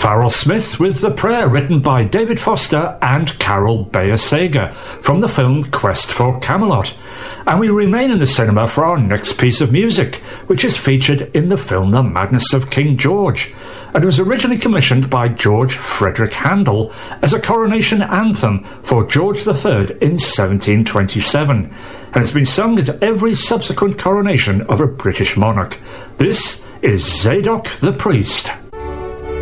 Farrell Smith with The Prayer, written by David Foster and Carol Bayer Sager, from the film Quest for Camelot. And we remain in the cinema for our next piece of music, which is featured in the film The Madness of King George, and was originally commissioned by George Frederick Handel as a coronation anthem for George III in 1727, and has been sung at every subsequent coronation of a British monarch. This is Zadok the Priest.